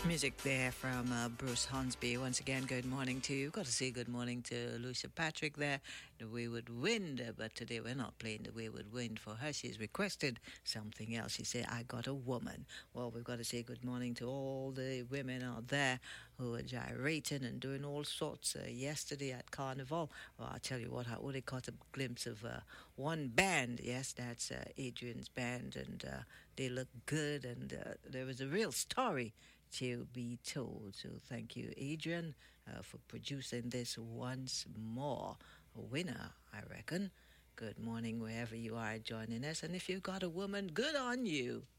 Music there from Bruce Hornsby. Once again, good morning to you. Got to say good morning to Lucia Patrick there, the Wayward Wind. But today we're not playing the Wayward Wind for her. She's requested something else. She said, I got a woman. Well, we've got to say good morning to all the women out there who are gyrating and doing all sorts. Yesterday at Carnival, well, I'll tell you what, I only caught a glimpse of one band. Yes, that's Adrian's band, and they look good, and there was a real story to be told. So thank you, Adrian, for producing this once more. A winner, I reckon. Good morning wherever you are joining us. And if you've got a woman, good on you.